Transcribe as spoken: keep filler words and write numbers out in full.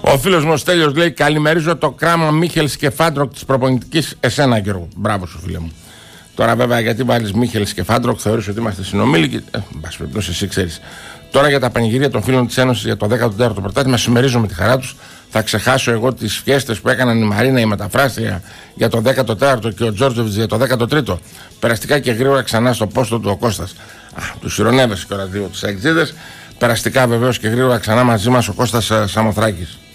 Ο φίλος μου ο Στέλιος λέει: καλημερίζω το κράμα Μίχελς και Φάντροκ της προπονητικής. Εσένα, Γιώργο. Μπράβο σου, φίλε μου. Τώρα, βέβαια, γιατί βάλεις Μίχελς και Φάντροκ, θεωρείς ότι είμαστε συνομήλικοι. Ε, μπας περιπτώσει, εσύ ξέρεις. Τώρα για τα πανηγυρία των φίλων της Ένωσης για το δέκατο τέταρτο πρωτάθλημα, συμμερίζομαι τη χαρά τους. Θα ξεχάσω εγώ τις φιέστες που έκαναν η Μαρίνα, η μεταφράστρια για το δέκατο τέταρτο και ο Τζόρτζοβιτς για το δέκατο τρίτο. Περαστικά και γρήγορα ξανά στο πόστο του ο Κώστας. Α, τους ηρωνεύεσαι και όλα δύο τους εξήδες. Περαστικά βεβαίως και γρήγορα ξανά μαζί μας ο Κώστας Σαμοθράκης.